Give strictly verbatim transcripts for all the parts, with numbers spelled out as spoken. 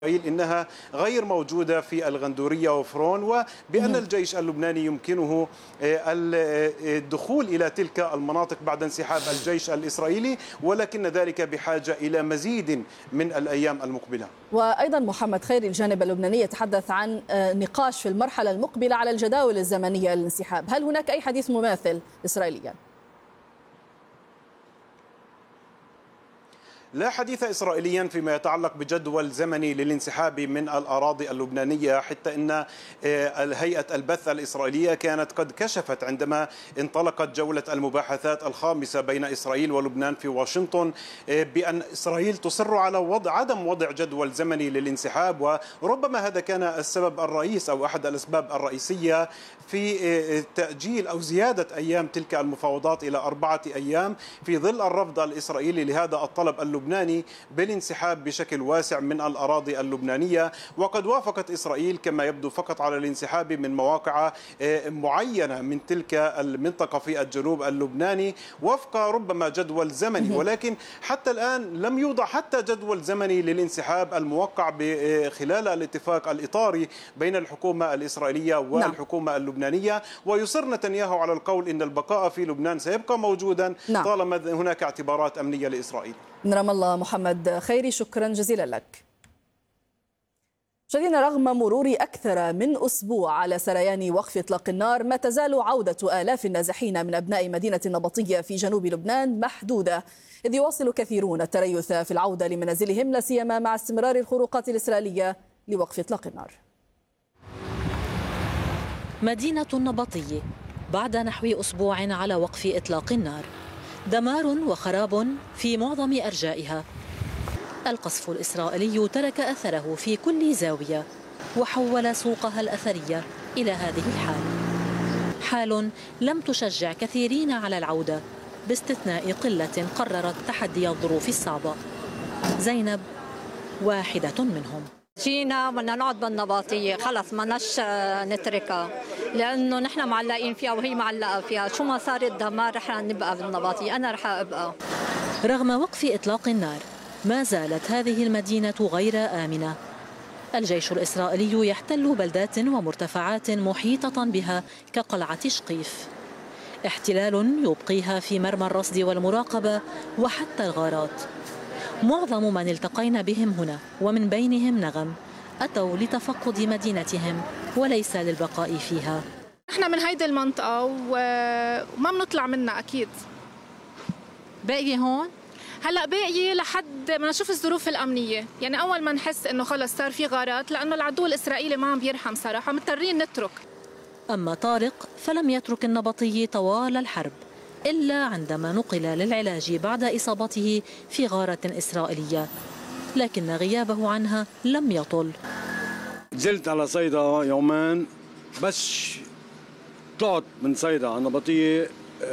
إنها غير موجودة في الغندورية وفرون، وبأن الجيش اللبناني يمكنه الدخول إلى تلك المناطق بعد انسحاب الجيش الإسرائيلي، ولكن ذلك بحاجة إلى مزيد من الأيام المقبلة. وأيضا محمد خيري، الجانب اللبناني يتحدث عن نقاش في المرحلة المقبلة على الجداول الزمنية للانسحاب، هل هناك أي حديث مماثل إسرائيليا؟ لا حديث إسرائيليا فيما يتعلق بجدول زمني للانسحاب من الأراضي اللبنانية، حتى أن هيئة البث الإسرائيلية كانت قد كشفت عندما انطلقت جولة المباحثات الخامسة بين إسرائيل ولبنان في واشنطن بأن إسرائيل تصر على وضع عدم وضع جدول زمني للانسحاب، وربما هذا كان السبب الرئيس أو أحد الأسباب الرئيسية في تأجيل أو زيادة أيام تلك المفاوضات إلى أربعة أيام في ظل الرفض الإسرائيلي لهذا الطلب اللبناني بالانسحاب بشكل واسع من الأراضي اللبنانية. وقد وافقت إسرائيل كما يبدو فقط على الانسحاب من مواقع معينة من تلك المنطقة في الجنوب اللبناني وفق ربما جدول زمني، ولكن حتى الآن لم يوضع حتى جدول زمني للانسحاب الموقع خلال الاتفاق الإطاري بين الحكومة الإسرائيلية والحكومة اللبنانية. ويصر نتنياهو على القول إن البقاء في لبنان سيبقى موجودا طالما هناك اعتبارات أمنية لإسرائيل. من رام الله محمد خيري، شكرا جزيلا لك. مشاهدينا، رغم مرور أكثر من أسبوع على سريان وقف إطلاق النار، ما تزال عودة آلاف النازحين من أبناء مدينة النبطية في جنوب لبنان محدودة، إذ يواصل كثيرون التريث في العودة لمنازلهم، لا سيما مع استمرار الخروقات الإسرائيلية لوقف إطلاق النار. مدينة النبطية بعد نحو أسبوع على وقف إطلاق النار، دمار وخراب في معظم أرجائها. القصف الإسرائيلي ترك أثره في كل زاوية وحول سوقها الأثرية إلى هذه الحال، حال لم تشجع كثيرين على العودة باستثناء قلة قررت تحدي الظروف الصعبة. زينب واحدة منهم. جينا بدنا نقعد بالنبطية، خلص ما نش نتركها لأنه نحن معلقين فيها وهي معلقة فيها، شو ما صار الدمار رح نبقى بالنبطية، أنا رح أبقى. رغم وقف إطلاق النار ما زالت هذه المدينة غير آمنة. الجيش الإسرائيلي يحتل بلدات ومرتفعات محيطة بها كقلعة شقيف، احتلال يبقيها في مرمى الرصد والمراقبة وحتى الغارات. معظم من التقينا بهم هنا ومن بينهم نغم أتوا لتفقد مدينتهم وليس للبقاء فيها. احنا من هيدي المنطقة وما بنطلع منها أكيد. باقي هون؟ هلا باقي لحد ما نشوف الظروف الأمنية، يعني أول ما نحس إنه خلص صار في غارات، لأنه العدو الإسرائيلي ما عم بيرحم صراحة، مضطرين نترك. أما طارق فلم يترك النبطي طوال الحرب إلا عندما نقل للعلاج بعد إصابته في غارة إسرائيلية، لكن غيابه عنها لم يطل. نزلت على صيدا يومين بس، طلعت من صيدا على النبطية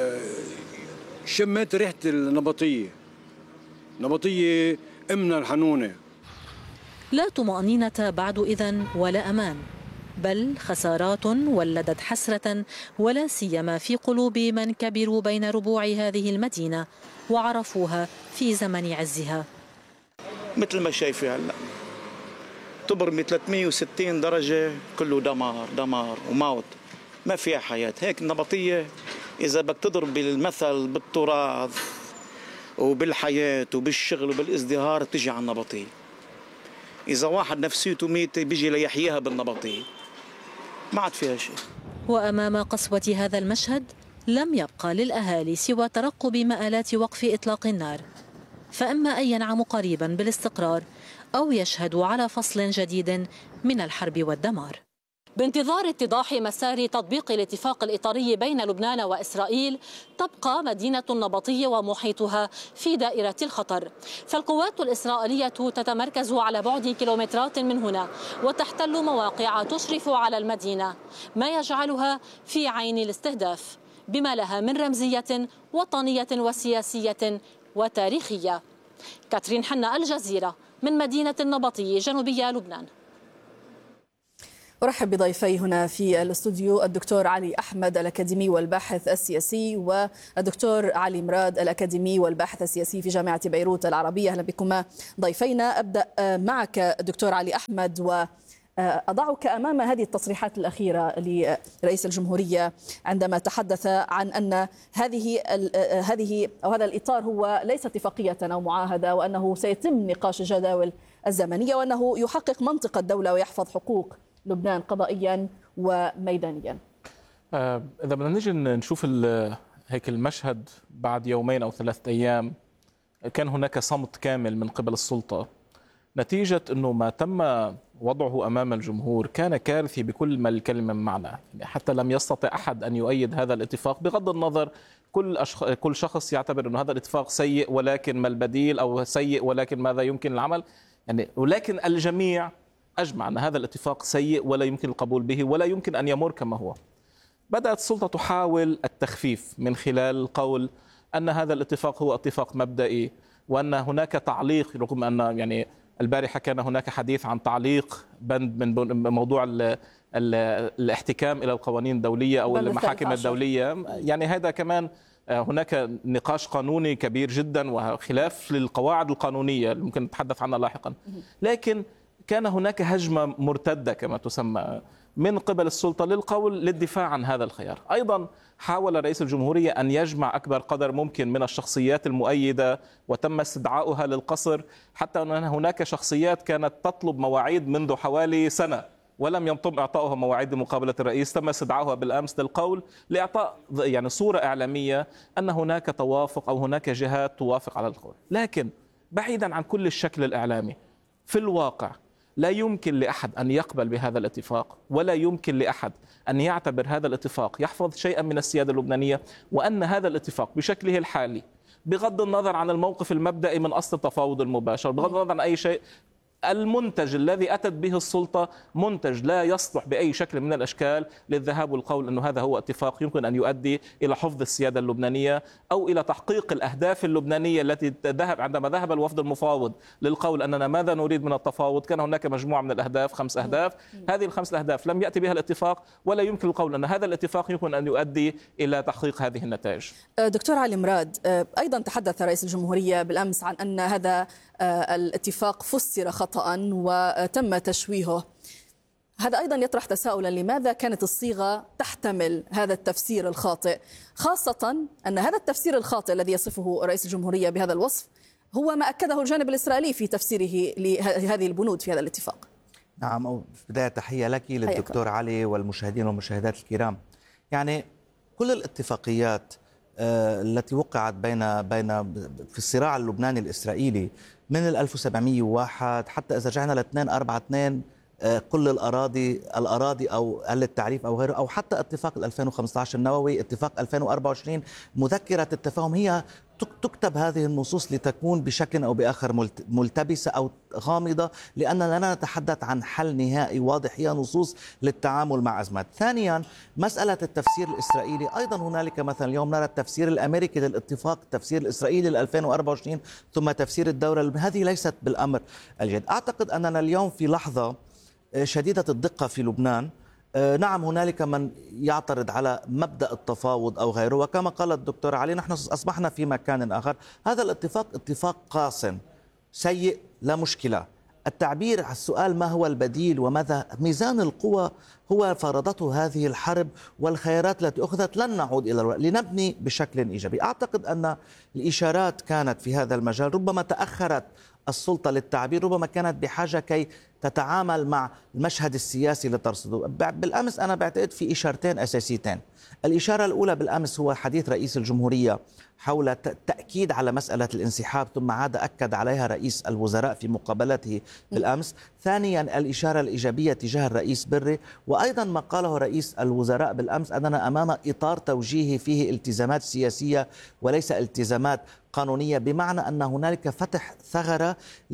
شميت ريحة النبطية. نبطية أمنا الحنونة. لا طمأنينة بعد إذن ولا أمان، بل خسارات ولدت حسرة، ولا سيما في قلوب من كبروا بين ربوع هذه المدينة وعرفوها في زمن عزها. مثل ما شايفة هلا تبرمي ثلاثمئة وستين درجة، كله دمار دمار وموت، ما فيها حياة. هيك النبطية إذا بدك تضرب المثل بالتراث وبالحياة وبالشغل وبالازدهار تجي على النبطية. إذا واحد نفسيته ميتة بيجي ليحييها بالنبطية، ما عاد فيها شيء. وأمام قسوة هذا المشهد لم يبقى للأهالي سوى ترقب مآلات وقف إطلاق النار، فإما أن ينعموا قريبا بالاستقرار أو يشهدوا على فصل جديد من الحرب والدمار. بانتظار اتضاح مسار تطبيق الاتفاق الإطاري بين لبنان وإسرائيل، تبقى مدينة النبطية ومحيطها في دائرة الخطر، فالقوات الإسرائيلية تتمركز على بعد كيلومترات من هنا وتحتل مواقع تشرف على المدينة، ما يجعلها في عين الاستهداف بما لها من رمزية وطنية وسياسية وتاريخية. كاترين حنا، الجزيرة، من مدينة النبطية جنوبية لبنان. أرحب بضيفي هنا في الاستوديو الدكتور علي أحمد الأكاديمي والباحث السياسي والدكتور علي مراد الأكاديمي والباحث السياسي في جامعة بيروت العربية. أهلا بكما ضيفينا. أبدأ معك دكتور علي أحمد وأضعك أمام هذه التصريحات الأخيرة لرئيس الجمهورية عندما تحدث عن أن هذه هذه أو هذا الإطار هو ليس اتفاقية أو معاهدة، وأنه سيتم نقاش الجداول الزمنية، وأنه يحقق منطق الدولة ويحفظ حقوق لبنان قضائيا وميدانيا. إذا بدنا نجي نشوف هيك المشهد بعد يومين أو ثلاثة أيام، كان هناك صمت كامل من قبل السلطة نتيجة أنه ما تم وضعه أمام الجمهور كان كارثي بكل ما الكلمة معنى. يعني حتى لم يستطع أحد أن يؤيد هذا الاتفاق، بغض النظر كل أشخ... كل شخص يعتبر أن هذا الاتفاق سيء ولكن ما البديل، أو سيء ولكن ماذا يمكن العمل. يعني ولكن الجميع أجمع أن هذا الاتفاق سيء ولا يمكن القبول به ولا يمكن أن يمر كما هو. بدأت السلطة تحاول التخفيف من خلال القول أن هذا الاتفاق هو اتفاق مبدئي، وأن هناك تعليق، رغم أن يعني البارحة كان هناك حديث عن تعليق بند من موضوع ال ال الاحتكام إلى القوانين الدولية أو المحاكم الدولية. يعني هذا كمان هناك نقاش قانوني كبير جدا وخلاف للقواعد القانونية اللي ممكن نتحدث عنها لاحقا. لكن كان هناك هجمة مرتدة كما تسمى من قبل السلطة للقول للدفاع عن هذا الخيار. أيضا حاول رئيس الجمهورية أن يجمع أكبر قدر ممكن من الشخصيات المؤيدة، وتم استدعاؤها للقصر، حتى أن هناك شخصيات كانت تطلب مواعيد منذ حوالي سنة ولم يتم إعطائها مواعيد لمقابلة الرئيس، تم استدعاؤها بالأمس للقول لإعطاء يعني صورة إعلامية أن هناك توافق أو هناك جهات توافق على القول. لكن بعيدا عن كل الشكل الإعلامي، في الواقع لا يمكن لأحد أن يقبل بهذا الاتفاق، ولا يمكن لأحد أن يعتبر هذا الاتفاق يحفظ شيئا من السيادة اللبنانية، وأن هذا الاتفاق بشكله الحالي بغض النظر عن الموقف المبدئي من أصل التفاوض المباشر، بغض النظر عن أي شيء، المنتج الذي أتت به السلطة منتج لا يصلح بأي شكل من الأشكال للذهاب والقول أنه هذا هو اتفاق يمكن أن يؤدي إلى حفظ السيادة اللبنانية أو إلى تحقيق الأهداف اللبنانية التي ذهب عندما ذهب الوفد المفاوض للقول أننا ماذا نريد من التفاوض. كان هناك مجموعة من الأهداف، خمس أهداف، هذه الخمس الأهداف لم يأتي بها الاتفاق، ولا يمكن القول أن هذا الاتفاق يمكن أن يؤدي إلى تحقيق هذه النتائج. دكتور علي مراد، أيضا تحدث رئيس الجمهورية بالأمس عن أن هذا الاتفاق فسر خطأ وتم تشويهه. هذا أيضا يطرح تساؤلا، لماذا كانت الصيغة تحتمل هذا التفسير الخاطئ، خاصة أن هذا التفسير الخاطئ الذي يصفه رئيس الجمهورية بهذا الوصف هو ما أكده الجانب الإسرائيلي في تفسيره لهذه البنود في هذا الاتفاق. نعم، بداية تحية لك للدكتور علي والمشاهدين والمشاهدات الكرام. يعني كل الاتفاقيات التي وقعت بين بين في الصراع اللبناني الإسرائيلي من ألف وسبعمئة وواحد حتى إذا رجعنا ل اثنين أربعة اثنين، كل الأراضي الأراضي أو قل التعريف أو غيره، أو حتى اتفاق ألفين وخمسة عشر النووي، اتفاق ألفين وأربعة وعشرين، مذكرة التفاهم، هي تكتب هذه النصوص لتكون بشكل أو بآخر ملتبسة أو غامضة، لأننا لا نتحدث عن حل نهائي واضح، هي نصوص للتعامل مع أزمات. ثانيا، مسألة التفسير الإسرائيلي، أيضا هنالك مثلا اليوم نرى التفسير الأمريكي للاتفاق، التفسير الإسرائيلي ل ألفين وأربعة وعشرين، ثم تفسير الدولة. هذه ليست بالأمر الجيد. أعتقد أننا اليوم في لحظة شديدة الدقة في لبنان. نعم، هنالك من يعترض على مبدأ التفاوض أو غيره، وكما قال الدكتور علي نحن أصبحنا في مكان آخر. هذا الاتفاق اتفاق قاص سيء، لا مشكلة. التعبير عن السؤال ما هو البديل وماذا ميزان القوى هو فرضته هذه الحرب، والخيارات التي أخذت لن نعود إلى الوقت لنبني بشكل إيجابي. أعتقد أن الإشارات كانت في هذا المجال، ربما تأخرت السلطة للتعبير، ربما كانت بحاجة كي تتعامل مع المشهد السياسي لترصده. بالأمس أنا بعتقد في إشارتين أساسيتين. الإشارة الأولى بالأمس هو حديث رئيس الجمهورية حول التأكيد على مسألة الانسحاب، ثم عاد أكد عليها رئيس الوزراء في مقابلته بالأمس. ثانيا، الإشارة الإيجابية تجاه الرئيس بري، وأيضا ما قاله رئيس الوزراء بالأمس أننا أمام إطار توجيهي فيه التزامات سياسية وليس التزامات قانونية، بمعنى أن هنالك فتح ثغرة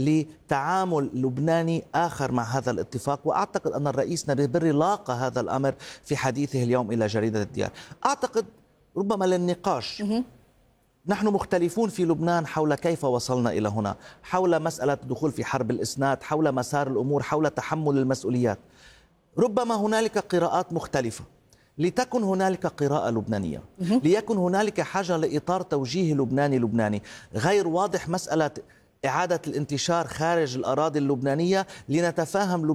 لتعامل لبناني آخر مع هذا الاتفاق. وأعتقد أن الرئيس نبيه بري لاقى هذا الأمر في حديثه اليوم إلى جريدة الديار. أعتقد ربما للنقاش، نحن مختلفون في لبنان حول كيف وصلنا إلى هنا، حول مسألة الدخول في حرب الإسناد، حول مسار الأمور، حول تحمل المسؤوليات. ربما هنالك قراءات مختلفة. لتكن هنالك قراءة لبنانية، ليكن هنالك حاجة لإطار توجيهي لبناني لبناني غير واضح مسألة إعادة الانتشار خارج الأراضي اللبنانية، لنتفاهم